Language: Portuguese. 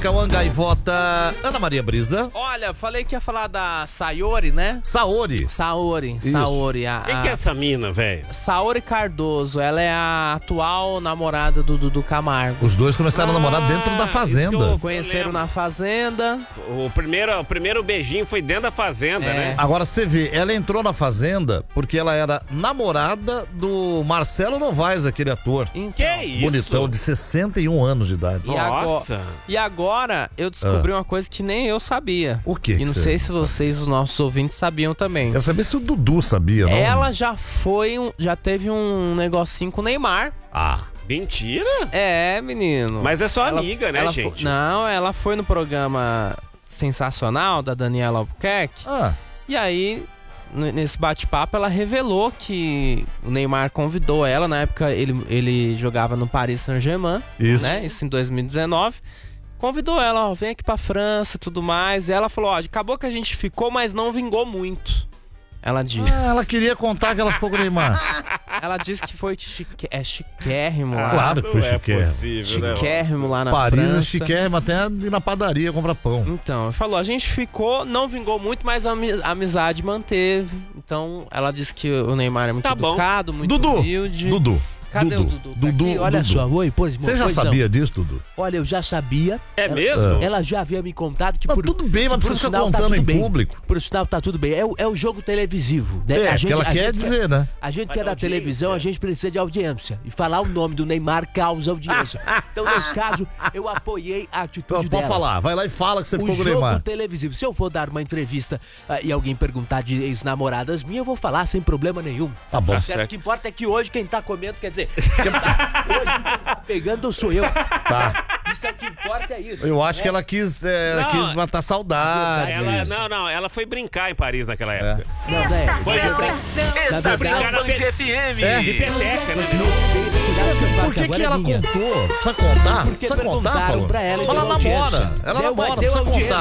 Cauã Gaivota. Ana Maria Brisa. Olha, falei que ia falar da Sayori, né? Saori. Saori. Isso. Saori. Quem que é essa mina, velho? Saori Cardoso. Ela é a atual namorada do Dudu Camargo. Os dois começaram a namorar dentro da fazenda. Conheceram na fazenda. O primeiro beijinho foi dentro da fazenda, né? Agora você vê, ela entrou na fazenda porque ela era namorada do Marcelo Novaes, aquele ator. Então, Que isso? Bonitão, de 61 anos de idade. Nossa. E agora eu descobri uma coisa que nem eu sabia. O quê? E não sei se vocês, os nossos ouvintes, sabiam também. Quero saber se o Dudu sabia, não? Ela já teve um negocinho com o Neymar. Ah. Mentira? É, menino. Mas é só amiga, né, gente? Não, ela foi no programa Sensacional da Daniela Albuquerque. E aí, nesse bate-papo, ela revelou que o Neymar convidou ela. Na época, ele jogava no Paris Saint-Germain. Isso. Né? Isso em 2019. Convidou ela, ó, vem aqui pra França e tudo mais. E ela falou, ó, acabou que a gente ficou, mas não vingou muito. Ela disse. Ela queria contar que ela ficou com o Neymar. Ela disse que foi chiquérrimo lá. Claro que foi Não é chiquérrimo. possível, Chiquérrimo lá na Paris França. é chiquérrimo até ir na padaria comprar pão. Então, falou, a gente ficou, não vingou muito, mas a amizade manteve. Então, ela disse que o Neymar é muito educado, muito humilde. Dudu. Cadê o Dudu? Tá aqui? Olha só, oi, pois, Você já sabia disso, Dudu? Olha, eu já sabia. É mesmo? Ela já havia me contado que Tudo bem, mas precisa ficar contando em público. Por sinal, tá tudo bem. É o jogo televisivo, né? É, que ela quer dizer, né? A gente que é da televisão, a gente precisa de audiência. E falar o nome do Neymar causa audiência. Então, nesse caso, eu apoiei a atitude dela. Pode falar, vai lá e fala que você ficou com o O jogo Neymar. televisivo. Se eu for dar uma entrevista e alguém perguntar de ex-namoradas minhas, eu vou falar sem problema nenhum. Tá bom. Certo? O que importa é que hoje quem tá comendo, quer dizer, hoje quem tá pegando sou eu. Tá. Isso é o que importa, é isso. Eu acho que ela quis matar saudade. Ela foi brincar em Paris naquela época. Esta brincar na Band FM. De peteca, né? Por que ela contou? Precisa contar? Porque Precisa contar, perguntaram Paulo? pra ela e Ela deu audiência. namora. Ela namora, Deu precisa audiência. contar.